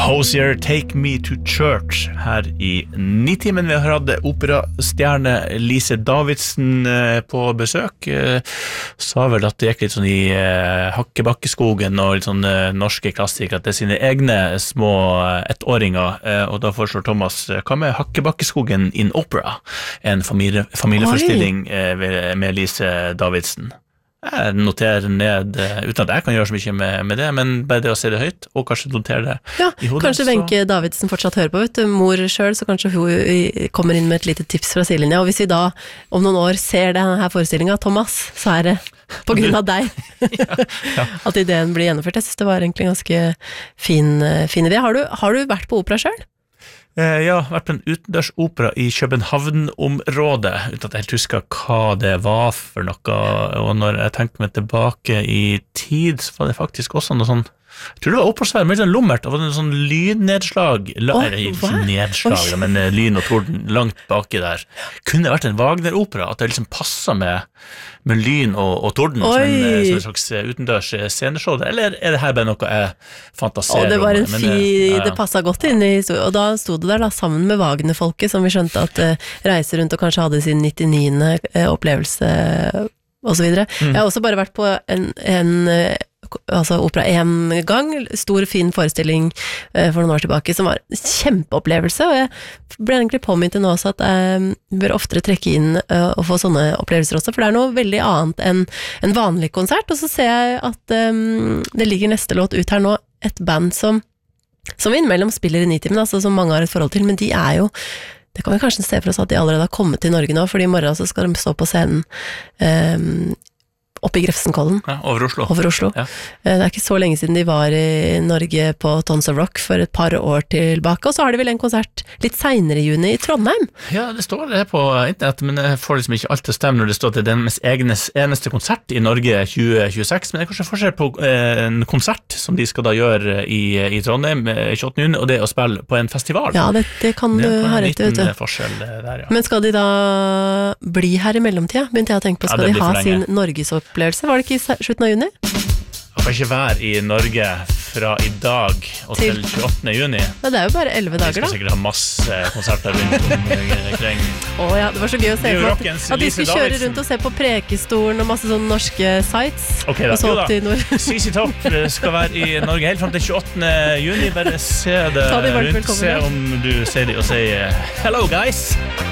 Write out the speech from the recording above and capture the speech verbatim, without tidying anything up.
Hozier, Take Me to Church her i Nitimen. Vi har hatt operastjerne Lise Davidsen på besøk. Sa vel at det gikk litt sånn i Hakkebakkeskogen og litt sånn norske klassikere, at det er sine egne små ettåringer, og da foreslår Thomas, hva med Hakkebakkeskogen in Opera? En familie, familieforestilling med Lise Davidsen. Jeg noterer ned, uten at jeg kan gjøre så mye med, med det, men bare det å se det høyt, og kanskje notere det ja, i hodet. Kanskje Wenche Davidsen fortsatt hører på, vet du, mor selv, så kanskje hun kommer inn med et lite tips fra sidelinja, og hvis vi da om noen år ser denne forestillingen, Thomas, så er det på grunn av deg ja, ja. At ideen blir gjennomført. Jeg synes det var egentlig en ganske fin, fin idé. Har du, har du vært på opera selv? Ja, jeg har vært på en utendørsopera i København-området, uten at jeg helt husker hva det var for noe, og når jeg tenker meg tilbake i tid, så var det faktisk også noe sånn, jeg tror det var operasvær, men sånn lummert, det var en sånn lynnedslag, la, oh, eller ikke nedslag, oh. men lyn og torden langt baki der. Kunne det vært en Wagner-opera, at det liksom passet med, med lyn og, og torden, som en, som en slags utendørs sceneshow, eller er det her bare noe jeg fantaserer om? Oh, det var en men, fi, ja, ja. Det passet godt inn i historien, og da stod det der da, sammen med Wagner-folket, som vi skjønte at uh, reiser rundt og kanskje hadde sin nittiende uh, opplevelse, og så videre. Mm. Jeg har også bare vært på en, en uh, altså opera en gang, stor fin forestilling uh, for noen år tilbake, som var en kjempeopplevelse, og jeg ble egentlig påminnet til nå også at jeg bør oftere trekke inn uh, og få sånne opplevelser også, for det er noe veldig annet enn en vanlig konsert, og så ser jeg at um, det ligger neste låt ut her nå, et band som som innimellom spiller i Nitimen, altså som mange har et forhold til, men de er jo, det kan vi kanskje se for oss at de allerede har kommet til Norge nå, fordi i morgen så skal de stå på scenen um, oppe i Grefsenkollen. Ja, over Oslo. Over Oslo. Ja. Det er ikke så lenge siden de var i Norge på Tons of Rock for et par år tilbake, og så har de vel en konsert litt senere i juni i Trondheim. Ja, det står det på internett, men jeg får liksom ikke alt til å stemme når det står til den mest egnes, eneste konsert i Norge tjue tjueseks, men det er kanskje forskjell på eh, en konsert som de skal da gjøre i, i Trondheim tjueåttende juni, og det å spille på en festival. Ja, det, det kan det du ha rett i, vet du. Forskjell der, ja. Men skal de da bli her i mellomtida? Begynte jeg å tenke på, skal ja, de ha sin Norgesopp opplevelse, var det ikke i slutten av juni? Jeg kan ikke være i Norge fra i dag og til, til tjueåttende juni. Ja, det er jo bare elleve dager da. Vi skal sikkert ha masse konserter rundt omkring. Åh ja, det var så gøy å se på at, at de skulle kjøre rundt og se på Prekestolen og masse sånne norske sites. Ok da, jo da. C C Top skal være i Norge helt frem til tjueåttende juni. Bare se det rundt, se om du ser det og sier hello guys.